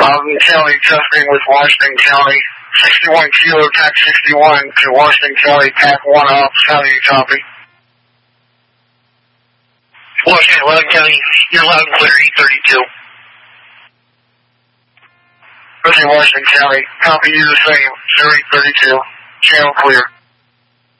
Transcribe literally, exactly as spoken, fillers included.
Loudon County testing with Washington County. sixty-one Kilo Pack sixty-one to Washington County, Pack one off. How do you copy? Washington, Loudon County, you're loud and clear, E thirty-two. Okay, Washington County, copy you the same, zero eight thirty-two. Channel clear.